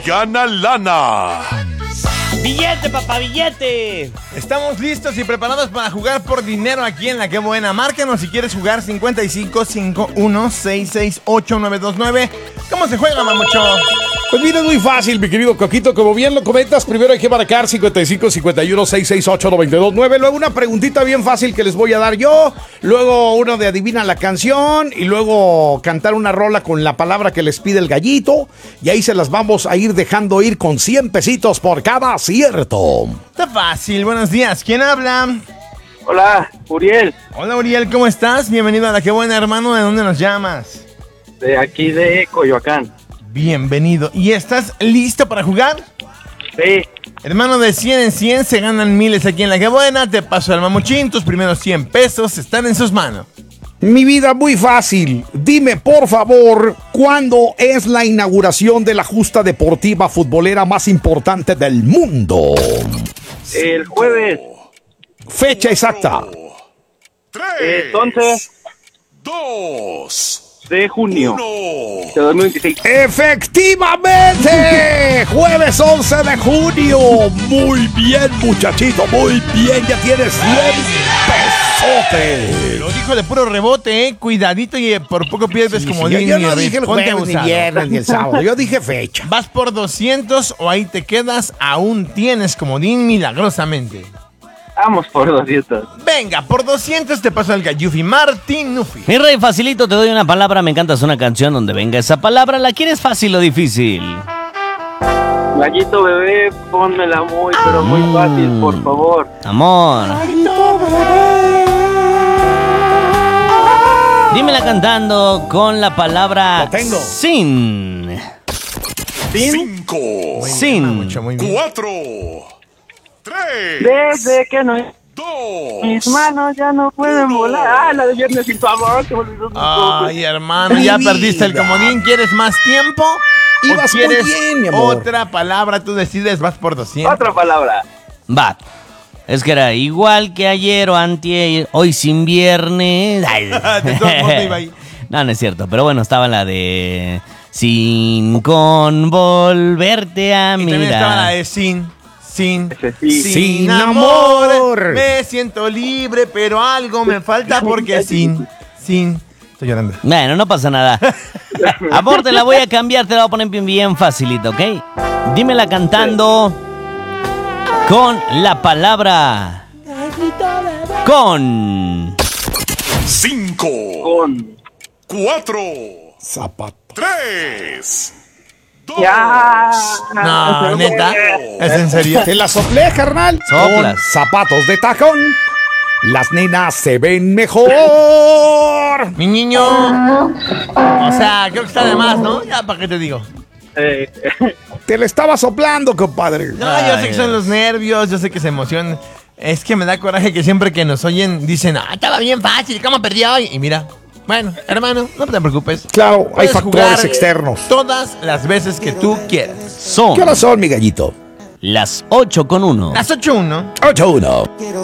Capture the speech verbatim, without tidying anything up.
gana lana. ¡Billete, papá, billete! Estamos listos y preparados para jugar por dinero aquí en La Qué Buena. Márcanos si quieres jugar cincuenta y cinco, cincuenta y uno, sesenta y seis, ochenta y nueve veintinueve. ¿Cómo se juega, mamucho? Pues mira, es muy fácil, mi querido Coquito. Como bien lo comentas, primero hay que marcar cincuenta y cinco, cincuenta y uno, sesenta y seis, ochenta y nueve veintinueve. Luego una preguntita bien fácil que les voy a dar yo. Luego uno de adivina la canción. Y luego cantar una rola con la palabra que les pide el gallito. Y ahí se las vamos a ir dejando ir con cien pesitos por cada acierto. Está fácil. Buenos días. ¿Quién habla? Hola, Uriel, Hola, Uriel. ¿Cómo estás? Bienvenido a La Qué Buena, hermano. ¿De dónde nos llamas? de aquí de Coyoacán. Bienvenido. ¿Y estás listo para jugar? Sí, Hermano, de cien en cien se ganan miles aquí en La Qué Buena. Te paso al mamuchín. Tus primeros cien pesos están en sus manos. Mi vida, muy fácil. Dime, por favor, ¿cuándo es la inauguración de la justa deportiva futbolera más importante del mundo? el jueves, Fecha exacta. Tres. eh, once Dos. de junio Uno. de dos mil veintiséis. ¡Efectivamente! Jueves once de junio. Muy bien, muchachito, muy bien. Ya tienes cien pesotes. Lo dijo de puro rebote, ¿eh? Cuidadito y por poco pierdes Sí, como sí, yo, Dean yo y no Rick. dije el Ponte jueves, ni abusado. viernes, ni el sábado. Yo dije fecha. ¿Vas por doscientos o ahí te quedas? Aún tienes comodín milagrosamente. Vamos por doscientos. Venga, por doscientos te paso al Gallufi Martín Nufi. Mi rey, facilito, te doy una palabra. Me encantas una canción donde venga esa palabra. ¿La quieres fácil o difícil? Gallito bebé, pónmela muy, pero muy fácil, por favor. Amor. Dímela cantando con la palabra Lo tengo. sin. Cinco. Sin. Mucho, muy bien. Cuatro. Tres. Desde que no Dos. mis manos ya no pueden volar. Ah, la de viernes sin tu amor. Que me olvidó tu Ay, hermano, ya Mi perdiste el vida. comodín. ¿Quieres más tiempo? ¿O Ibas muy quieres bien, mi amor. otra palabra? Tú decides, vas por doscientos. Otra palabra. Va. Es que era igual que ayer o antier, hoy sin viernes. Ay. De todos modos, iba ahí. No, no es cierto. Pero bueno, estaba la de sin con volverte a Y también estaba la mirar. de sin, sin, Ese sí. Sin amor. Me siento libre, pero algo me falta porque sin, sin. Estoy llorando. Bueno, no pasa nada. Amor, te la voy a cambiar, te la voy a poner bien, bien facilito, ¿ok? Dímela cantando con la palabra con. Cinco. Con. Cuatro. Zapato. Tres. Dos. Ya. No, neta. ¿Es en serio? Te la soplé, carnal. Soplas. Con zapatos de tacón. Las nenas se ven mejor. Mi niño. O sea, creo que está de más, ¿no? Ya, ¿para qué te digo? Eh, Te la estaba soplando, compadre. No, yo sé que son los nervios, yo sé que se emocionan. Es que me da coraje que siempre que nos oyen dicen, ah, estaba bien fácil, ¿cómo perdió hoy? Y mira, bueno, hermano, no te preocupes. Claro, hay Puedes factores jugar externos. todas las veces que tú quieras. Son ¿Qué horas son, mi gallito? las ocho con uno. Las ocho uno. ocho uno.